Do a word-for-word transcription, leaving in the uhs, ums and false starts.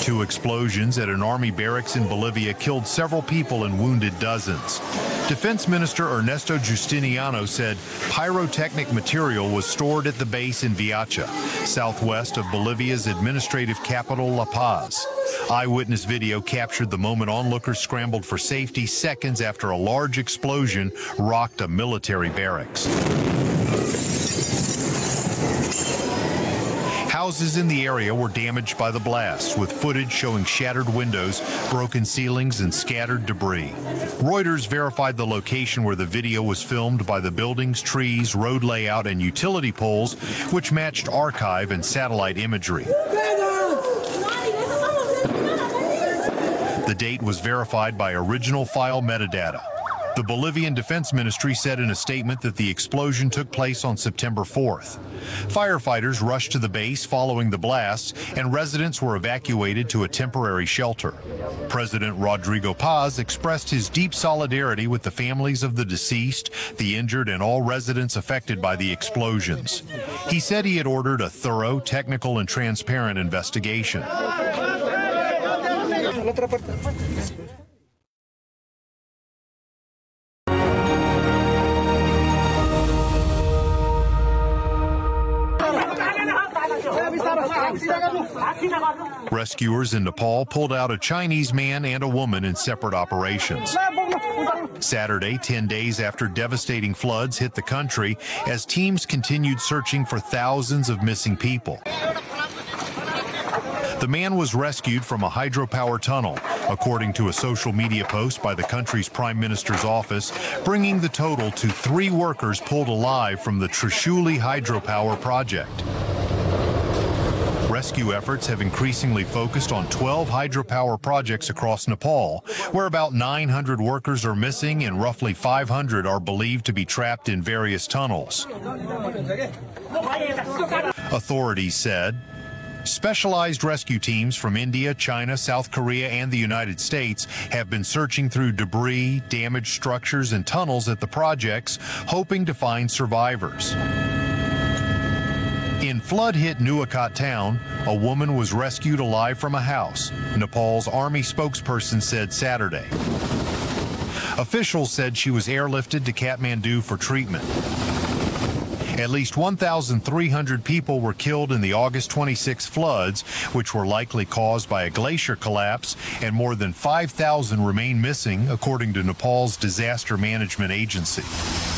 Two explosions at an army barracks in Bolivia killed several people and wounded dozens. Defense Minister Ernesto Justiniano said pyrotechnic material was stored at the base in Viacha, southwest of Bolivia's administrative capital, La Paz. Eyewitness video captured the moment onlookers scrambled for safety seconds after a large explosion rocked a military barracks. Houses in the area were damaged by the blast, with footage showing shattered windows, broken ceilings, and scattered debris. Reuters verified the location where the video was filmed by the buildings, trees, road layout, and utility poles, which matched archive and satellite imagery. The date was verified by original file metadata. The Bolivian Defense Ministry said in a statement that the explosion took place on September fourth. Firefighters rushed to the base following the blast, and residents were evacuated to a temporary shelter. President Rodrigo Paz expressed his deep solidarity with the families of the deceased, the injured, and all residents affected by the explosions. He said he had ordered a thorough, technical, and transparent investigation. Rescuers in Nepal pulled out a Chinese man and a woman in separate operations. Saturday, ten days after devastating floods hit the country, as teams continued searching for thousands of missing people. The man was rescued from a hydropower tunnel, according to a social media post by the country's prime minister's office, bringing the total to three workers pulled alive from the Trishuli hydropower project. Rescue efforts have increasingly focused on twelve hydropower projects across Nepal, where about nine hundred workers are missing and roughly five hundred are believed to be trapped in various tunnels. Authorities said specialized rescue teams from India, China, South Korea, and the United States have been searching through debris, damaged structures, and tunnels at the projects, hoping to find survivors. In flood-hit Nuwakot town, a woman was rescued alive from a house, Nepal's army spokesperson said Saturday. Officials said she was airlifted to Kathmandu for treatment. At least one thousand three hundred people were killed in the August twenty-sixth floods, which were likely caused by a glacier collapse, and more than five thousand remain missing, according to Nepal's disaster management agency.